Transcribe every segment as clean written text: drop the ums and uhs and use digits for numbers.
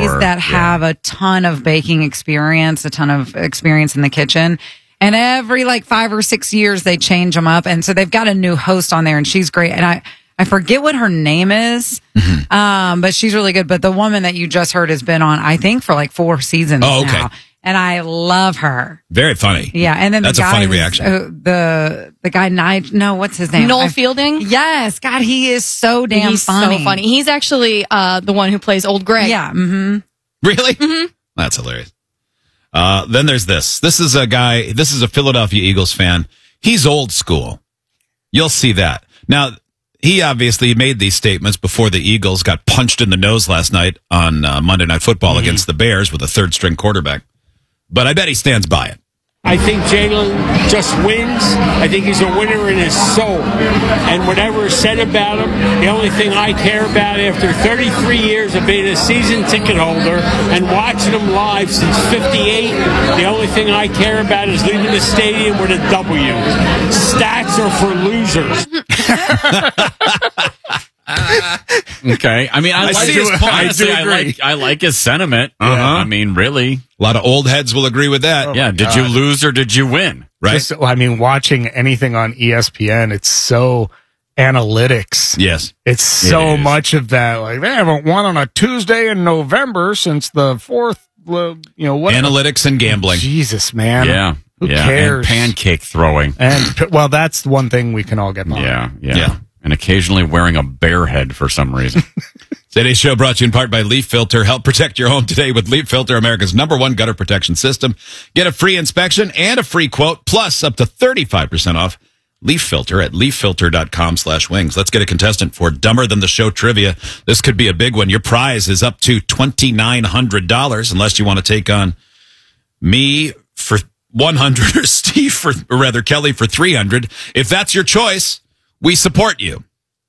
guys that have a ton of baking experience, a ton of experience in the kitchen. And every like 5 or 6 years, they change them up. And so they've got a new host on there, and she's great. And I forget what her name is, but she's really good. But the woman that you just heard has been on, I think, for like 4 seasons now. And I love her. Very funny. Yeah, and then that's a funny reaction. The guy, what's his name? Noel Fielding? Yes. God, he is so damn funny. So funny. He's actually the one who plays Old Greg. Yeah. Mm-hmm. Really? Mm-hmm. That's hilarious. Then there's this. This is a Philadelphia Eagles fan. He's old school. You'll see that. Now, he obviously made these statements before the Eagles got punched in the nose last night on Monday Night Football against the Bears with a third-string quarterback. But I bet he stands by it. I think Jalen just wins. I think he's a winner in his soul. And whatever is said about him, the only thing I care about after 33 years of being a season ticket holder and watching him live since 58, the only thing I care about is leaving the stadium with a W. Stats are for losers. Okay. I mean, I like his point. I like his sentiment. I mean, really. A lot of old heads will agree with that. Did you lose or did you win? Right. Watching anything on ESPN, it's so analytics. Yes. It's so much of that. Like, they haven't won on a Tuesday in November since the 4th, analytics and gambling. Jesus, man. Yeah. Who cares? And pancake throwing. And, that's one thing we can all get behind. Yeah. And occasionally wearing a bear head for some reason. Today's show brought to you in part by Leaf Filter. Help protect your home today with Leaf Filter, America's #1 gutter protection system. Get a free inspection and a free quote, plus up to 35% off. Leaf Filter at leaffilter.com/wings. Let's get a contestant for Dumber Than the Show trivia. This could be a big one. Your prize is up to $2,900, unless you want to take on me for $100 or Kelly for $300. If that's your choice, we support you.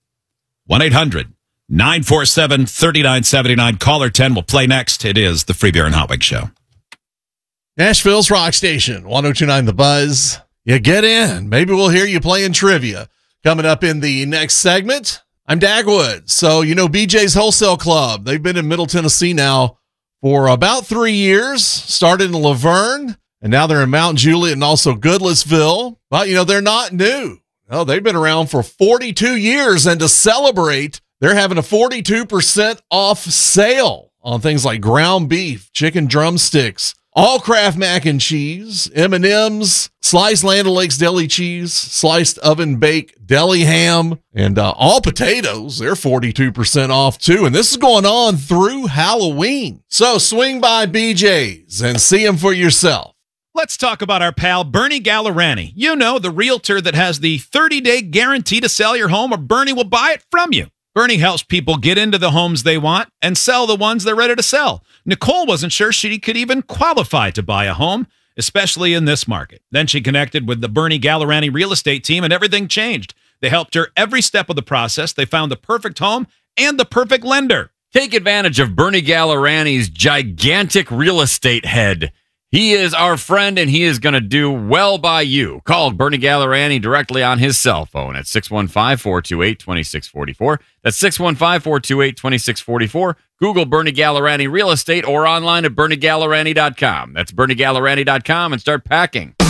1-800-947-3979. Caller 10 will play next. It is the Free Beer and Hot Wings Show. Nashville's Rock Station, 102.9 The Buzz. You get in. Maybe we'll hear you playing trivia. Coming up in the next segment, I'm Dagwood. So, BJ's Wholesale Club. They've been in Middle Tennessee now for about 3 years. Started in Laverne, and now they're in Mount Juliet and also Goodlettsville. But, they're not new. Oh, they've been around for 42 years, and to celebrate, they're having a 42% off sale on things like ground beef, chicken drumsticks, all Kraft mac and cheese, M&M's, sliced Land O'Lakes deli cheese, sliced oven baked deli ham, and all potatoes. They're 42% off too, and this is going on through Halloween. So swing by BJ's and see them for yourself. Let's talk about our pal, Bernie Gallerani. The realtor that has the 30-day guarantee to sell your home, or Bernie will buy it from you. Bernie helps people get into the homes they want and sell the ones they're ready to sell. Nicole wasn't sure she could even qualify to buy a home, especially in this market. Then she connected with the Bernie Gallerani real estate team, and everything changed. They helped her every step of the process. They found the perfect home and the perfect lender. Take advantage of Bernie Gallerani's gigantic real estate head. He is our friend, and he is going to do well by you. Call Bernie Gallerani directly on his cell phone at 615-428-2644. That's 615-428-2644. Google Bernie Gallerani Real Estate or online at BernieGallerani.com. That's BernieGallerani.com, and start packing.